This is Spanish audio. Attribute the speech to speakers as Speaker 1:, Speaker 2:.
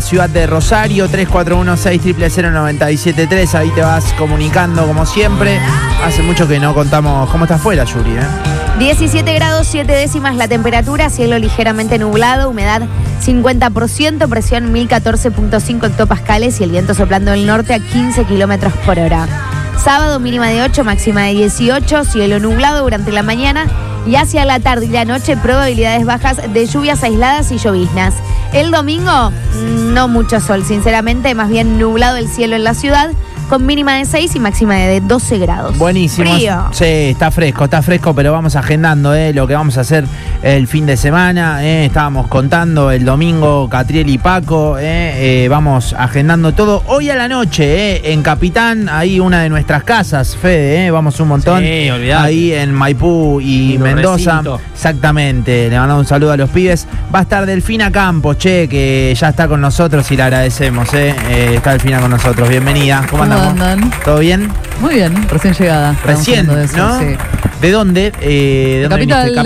Speaker 1: ciudad de Rosario, 341-6000-973. Ahí te vas comunicando como siempre. Hace mucho que no contamos cómo está afuera, Yuri,
Speaker 2: 17 grados 7 décimas la temperatura, cielo ligeramente nublado, humedad 50%, presión 1014.5 hectopascales y el viento soplando del norte a 15 kilómetros por hora. Sábado mínima de 8, máxima de 18, cielo nublado durante la mañana y hacia la tarde y la noche probabilidades bajas de lluvias aisladas y lloviznas. El domingo no mucho sol, sinceramente, más bien nublado el cielo en la ciudad, con mínima de 6 y máxima de 12 grados.
Speaker 1: Buenísimo.
Speaker 2: Frío.
Speaker 1: Sí, está fresco, pero vamos agendando lo que vamos a hacer el fin de semana. Estábamos contando el domingo, Catriel y Paco. Vamos agendando todo. Hoy a la noche, en Capitán, ahí una de nuestras casas, Fede, vamos un montón.
Speaker 3: Sí, olvidate.
Speaker 1: Ahí en Maipú y Mendoza.
Speaker 3: Recinto.
Speaker 1: Exactamente, le mandamos un saludo a los pibes. Va a estar Delfina Campos, que ya está con nosotros y le agradecemos. Está Delfina con nosotros. Bienvenida. ¿Cómo andamos?
Speaker 4: andan?
Speaker 1: ¿Todo bien?
Speaker 4: Muy bien, recién llegada.
Speaker 1: Recién,
Speaker 4: Estamos hablando de eso,
Speaker 1: ¿no?
Speaker 4: sí.
Speaker 1: ¿De dónde? ¿De dónde
Speaker 4: Capital,
Speaker 1: viniste?